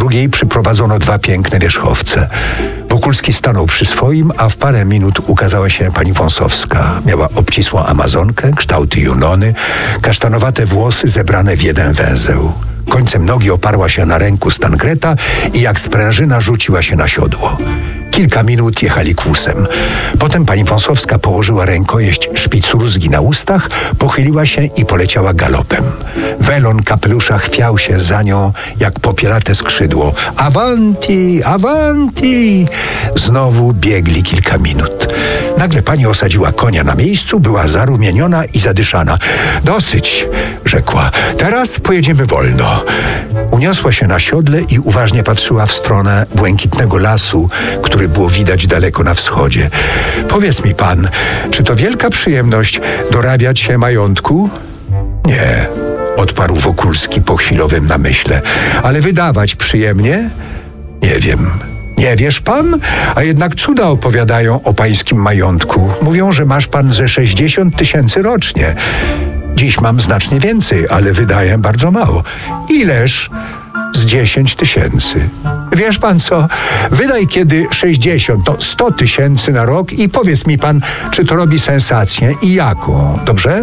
drugiej przyprowadzono 2 piękne wierzchowce. Wokulski stanął przy swoim, a w parę minut ukazała się pani Wąsowska. Miała obcisłą amazonkę, kształty Junony, kasztanowate włosy zebrane w jeden węzeł. Końcem nogi oparła się na ręku Stankreta i jak sprężyna rzuciła się na siodło. Kilka minut jechali kłusem. Potem pani Wąsowska położyła rękojeść szpicurzgi na ustach, pochyliła się i poleciała galopem. Welon kapelusza chwiał się za nią jak popielate skrzydło. Avanti, avanti! Znowu biegli kilka minut. Nagle pani osadziła konia na miejscu, była zarumieniona i zadyszana. Dosyć, rzekła. Teraz pojedziemy wolno. Uniosła się na siodle i uważnie patrzyła w stronę błękitnego lasu, który było widać daleko na wschodzie. Powiedz mi pan, czy to wielka przyjemność dorabiać się majątku? Nie, odparł Wokulski po chwilowym namyśle. Ale wydawać przyjemnie? Nie wiem. Nie wiesz pan? A jednak cuda opowiadają o pańskim majątku. Mówią, że masz pan ze 60 000 rocznie. Dziś mam znacznie więcej, ale wydaję bardzo mało. Ileż? Z 10 000. Wiesz pan co? Wydaj kiedy 60, to 100 000 na rok i powiedz mi pan, czy to robi sensację i jaką, dobrze?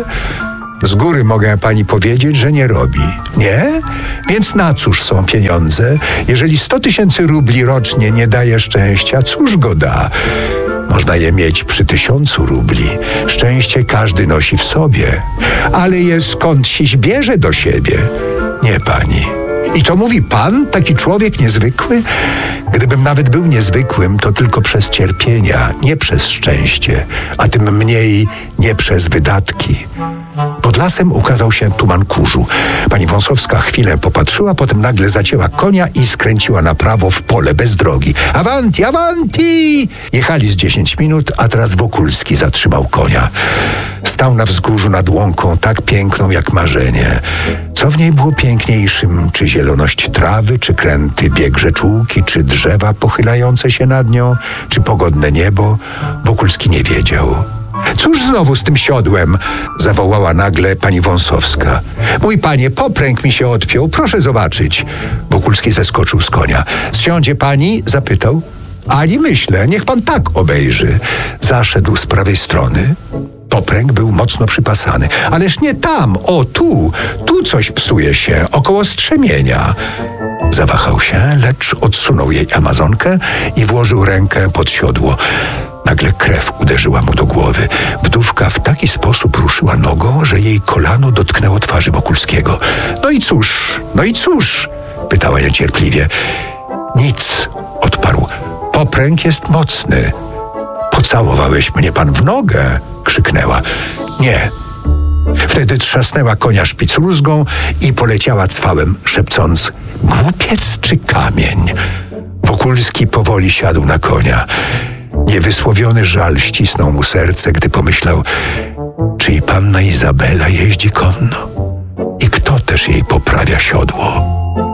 Z góry mogę pani powiedzieć, że nie robi. Nie? Więc na cóż są pieniądze? Jeżeli 100 000 rubli rocznie nie daje szczęścia, cóż go da? Można je mieć przy 1000 rubli. Szczęście każdy nosi w sobie. Ale je skądś bierze do siebie. Nie pani. I to mówi pan, taki człowiek niezwykły? Gdybym nawet był niezwykłym, to tylko przez cierpienia, nie przez szczęście, a tym mniej nie przez wydatki. Pod lasem ukazał się tuman kurzu. Pani Wąsowska chwilę popatrzyła, potem nagle zacięła konia i skręciła na prawo w pole bez drogi. Avanti, avanti! Jechali z 10 minut, a teraz Wokulski zatrzymał konia. Stał na wzgórzu nad łąką, tak piękną jak marzenie. Co w niej było piękniejszym? Czy zieloność trawy, czy kręty bieg rzeczułki, czy drzewa pochylające się nad nią, czy pogodne niebo? Wokulski nie wiedział. Cóż znowu z tym siodłem? Zawołała nagle pani Wąsowska. Mój panie, popręg mi się odpiął, proszę zobaczyć. Wokulski zeskoczył z konia. Zsiądzie pani? Zapytał. Ani myślę, niech pan tak obejrzy. Zaszedł z prawej strony. Popręg był mocno przypasany. Ależ nie tam, o tu coś psuje się, około strzemienia. Zawahał się, lecz odsunął jej amazonkę i włożył rękę pod siodło. Nagle krew uderzyła mu do głowy. Wdówka w taki sposób ruszyła nogą, że jej kolano dotknęło twarzy Wokulskiego. No i cóż? Pytała niecierpliwie. Nic, odparł. Popręg jest mocny. Pocałowałeś mnie pan w nogę? Krzyknęła. Nie. Wtedy trzasnęła konia szpicrózgą i poleciała cwałem, szepcąc: głupiec czy kamień? Wokulski powoli siadł na konia. Niewysłowiony żal ścisnął mu serce, gdy pomyślał, czy i panna Izabela jeździ konno? I kto też jej poprawia siodło?